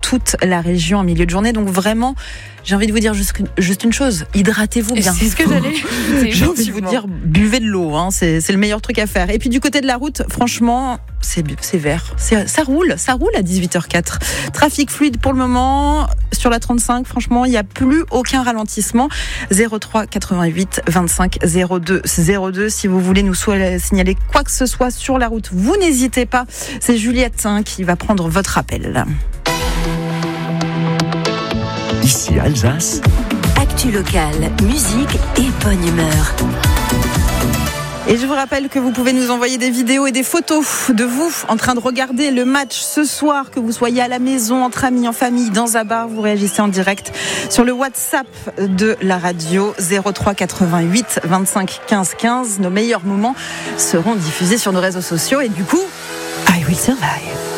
toute la région en milieu de journée. Donc vraiment, j'ai envie de vous dire juste une chose, hydratez-vous bien. C'est ce que j'allais. J'ai envie de vous dire, buvez de l'eau, hein, c'est le meilleur truc à faire. Et puis du côté de la route, franchement, c'est vert. Ça roule à 18h04. Trafic fluide pour le moment sur la 35. Franchement, il n'y a plus aucun ralentissement. 03 88 25 02 02. Si vous voulez nous signaler quoi que ce soit sur la route, vous n'hésitez pas. C'est Juliette qui va prendre votre appel. Ici Alsace. Actu locale, musique et bonne humeur. Et je vous rappelle que vous pouvez nous envoyer des vidéos et des photos de vous en train de regarder le match ce soir, que vous soyez à la maison, entre amis, en famille, dans un bar. Vous réagissez en direct sur le WhatsApp de la radio 03 88 25 15 15. Nos meilleurs moments seront diffusés sur nos réseaux sociaux et du coup, I Will Survive.